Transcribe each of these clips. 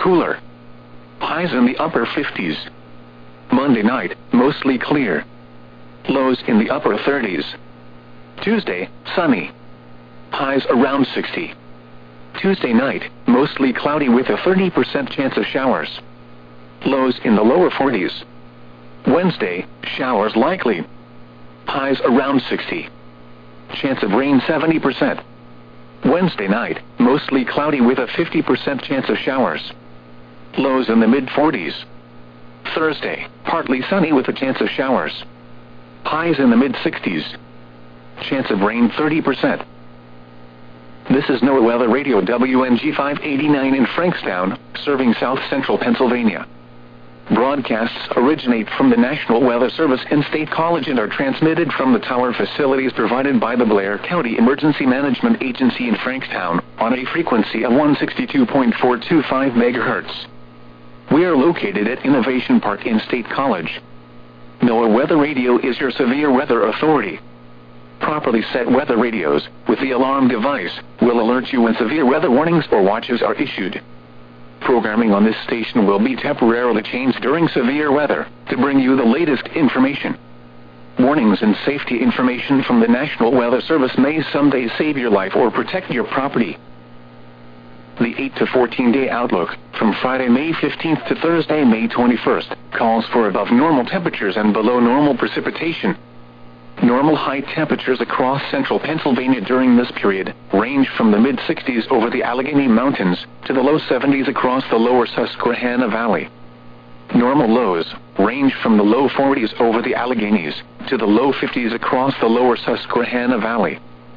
cooler. Highs in the upper 50s. Monday night, mostly clear. Lows in the upper 30s. Tuesday, sunny. Highs around 60. Tuesday night, mostly cloudy with a 30% chance of showers. Lows in the lower 40s. Wednesday, showers likely. Highs around 60. Chance of rain 70%. Wednesday night, mostly cloudy with a 50% chance of showers. Lows in the mid-40s. Thursday, partly sunny with a chance of showers. Highs in the mid-60s. Chance of rain 30%. This is NOAA Weather Radio WNG 589 in Frankstown, serving South Central Pennsylvania. Broadcasts originate from the National Weather Service and State College and are transmitted from the tower facilities provided by the Blair County Emergency Management Agency in Frankstown on a frequency of 162.425 MHz. We are located at Innovation Park in State College. NOAA Weather Radio is your severe weather authority. Properly set weather radios with the alarm device will alert you when severe weather warnings or watches are issued. Programming on this station will be temporarily changed during severe weather to bring you the latest information. Warnings and safety information from the National Weather Service may someday save your life or protect your property. The 8 to 14-day outlook from Friday, May 15th to Thursday, May 21st calls for above normal temperatures and below normal precipitation. Normal high temperatures across central Pennsylvania during this period range from the mid-60s over the Allegheny Mountains to the low 70s across the lower Susquehanna Valley. Normal lows range from the low 40s over the Alleghenies to the low 50s across the lower Susquehanna Valley.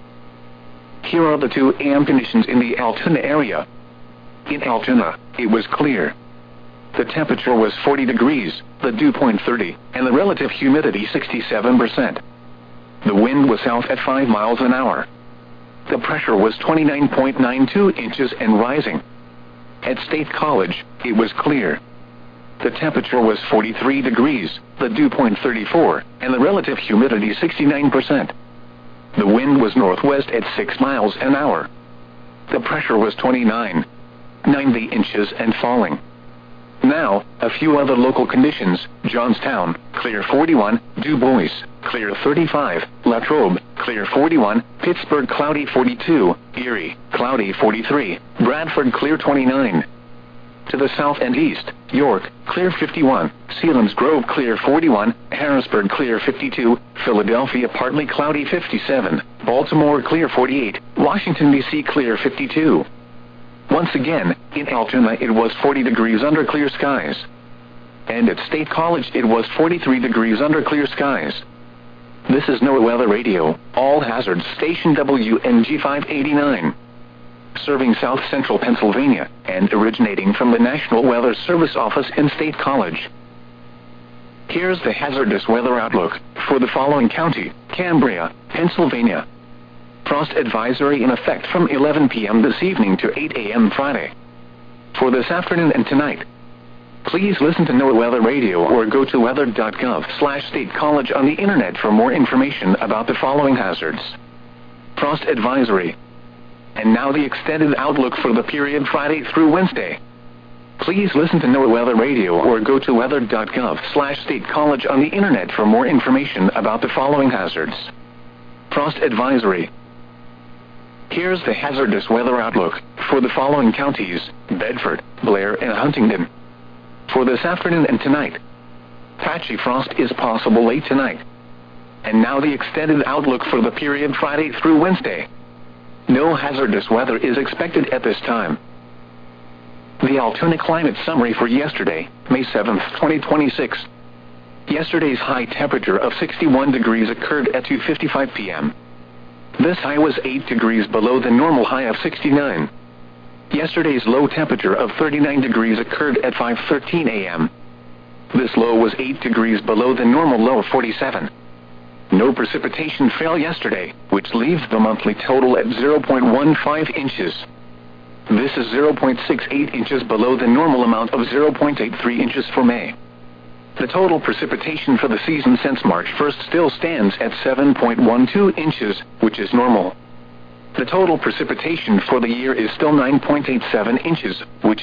Here are the 2 AM conditions in the Altoona area. In Altoona, it was clear. The temperature was 40 degrees, the dew point 30, and the relative humidity 67%. The wind was south at 5 miles an hour. The pressure was 29.92 inches and rising. At State College, it was clear. The temperature was 43 degrees, the dew point 34, and the relative humidity 69%. The wind was northwest at 6 miles an hour. The pressure was 29.90 inches and falling. Now, a few other local conditions. Johnstown, clear 41, Du Bois, clear 35, Latrobe, clear 41, Pittsburgh, cloudy 42, Erie, cloudy 43, Bradford, clear 29. To the south and east, York, clear 51, Selinsgrove, clear 41, Harrisburg, clear 52, Philadelphia, partly cloudy 57, Baltimore, clear 48, Washington, D.C., clear 52. Once again, in Altoona it was 40 degrees under clear skies. And at State College it was 43 degrees under clear skies. This is NOAA Weather Radio, all hazards station WNG 589. Serving South Central Pennsylvania and originating from the National Weather Service office in State College. Here's the hazardous weather outlook for the following county: Cambria, Pennsylvania. Frost advisory in effect from 11 p.m. this evening to 8 a.m. Friday. For this afternoon and tonight, please listen to NOAA Weather Radio or go to weather.gov/State College on the internet for more information about the following hazards. Frost advisory. And now the extended outlook for the period Friday through Wednesday. Please listen to NOAA Weather Radio or go to weather.gov/State College on the internet for more information about the following hazards. Frost advisory. Here's the hazardous weather outlook for the following counties: Bedford, Blair, and Huntingdon. For this afternoon and tonight, patchy frost is possible late tonight. And now the extended outlook for the period Friday through Wednesday. No hazardous weather is expected at this time. The Altoona climate summary for yesterday, May 7, 2026. Yesterday's high temperature of 61 degrees occurred at 2:55 p.m. This high was 8 degrees below the normal high of 69. Yesterday's low temperature of 39 degrees occurred at 5:13 a.m. This low was 8 degrees below the normal low of 47. No precipitation fell yesterday, which leaves the monthly total at 0.15 inches. This is 0.68 inches below the normal amount of 0.83 inches for May. The total precipitation for the season since March 1st still stands at 7.12 inches, which is normal. The total precipitation for the year is still 9.87 inches, which